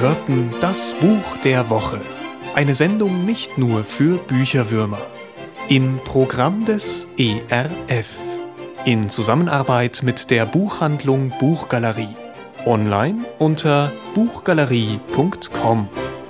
hörten das Buch der Woche. Eine Sendung nicht nur für Bücherwürmer. Im Programm des ERF. In Zusammenarbeit mit der Buchhandlung Buchgalerie. Online unter buchgalerie.com.